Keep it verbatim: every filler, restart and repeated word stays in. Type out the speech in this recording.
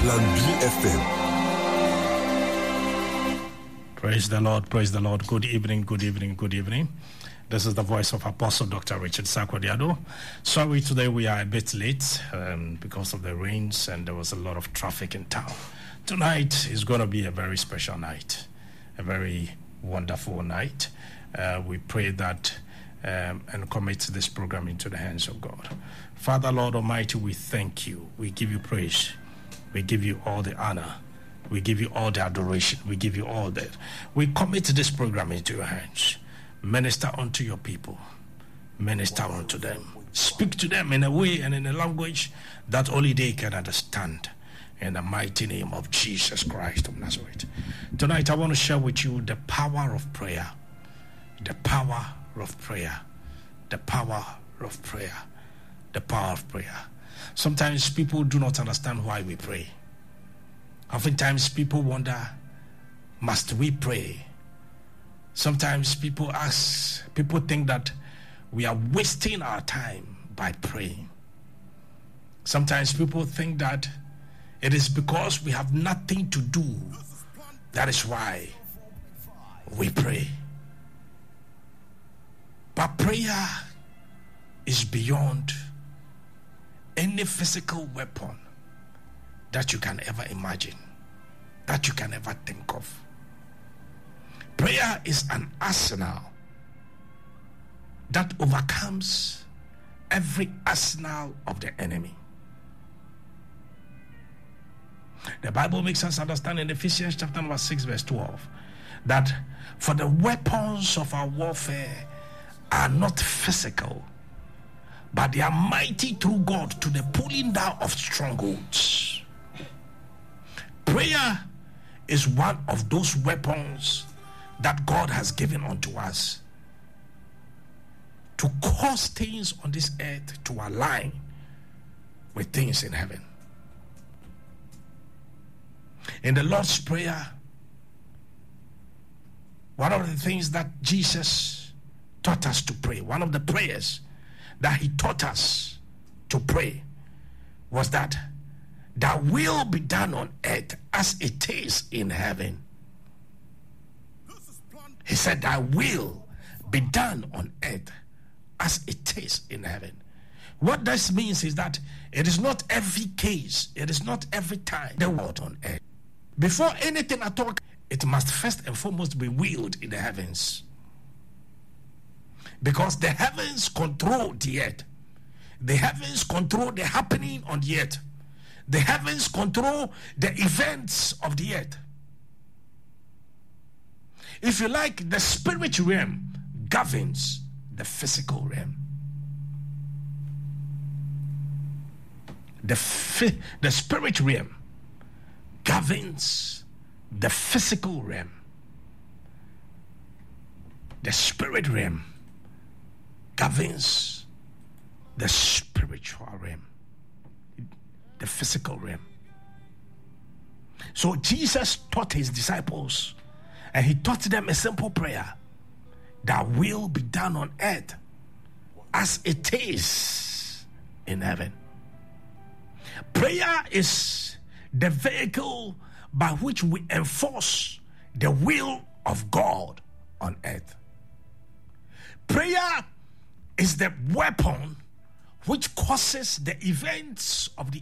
Plan B F M. Praise the Lord, praise the Lord. Good evening, good evening, good evening. This is the voice of Apostle Doctor Richard Sakwadiado. Sorry, today we are a bit late um, because of the rains and there was a lot of traffic in town. Tonight is going to be a very special night, a very wonderful night. Uh, we pray that um, and commit this program into the hands of God. Father, Lord Almighty, we thank you. We give you praise. We give you all the honor. We give you all the adoration. We give you all that. We commit this program into your hands. Minister unto your people. Minister unto them. Speak to them in a way and in a language that only they can understand. In the mighty name of Jesus Christ of Nazareth. Tonight I want to share with you the power of prayer. The power of prayer. The power of prayer. The power of prayer. Sometimes people do not understand why we pray. Oftentimes people wonder, must we pray? Sometimes people ask, people think that we are wasting our time by praying. Sometimes people think that it is because we have nothing to do. That is why we pray. But prayer is beyond any physical weapon that you can ever imagine, that you can ever think of. Prayer is an arsenal that overcomes every arsenal of the enemy. The Bible makes us understand in Ephesians chapter number six verse twelve that for the weapons of our warfare are not physical, but they are mighty through God to the pulling down of strongholds. Prayer is one of those weapons that God has given unto us to cause things on this earth to align with things in heaven. In the Lord's Prayer, one of the things that Jesus taught us to pray, one of the prayers that he taught us to pray was that thy will be done on earth as it is in heaven. He said, thy will be done on earth as it is in heaven. What this means is that it is not every case, it is not every time the word on earth. Before anything at all, it must first and foremost be willed in the heavens. Because the heavens control the earth. The heavens control the happening on the earth. The heavens control the events of the earth. If you like, the spirit realm governs the physical realm. The, fi- the spirit realm governs the physical realm. The spirit realm governs the spiritual realm. The physical realm. So Jesus taught his disciples, and he taught them a simple prayer: that will be done on earth as it is in heaven. Prayer is the vehicle by which we enforce the will of God on earth. Prayer is the weapon which causes the events of the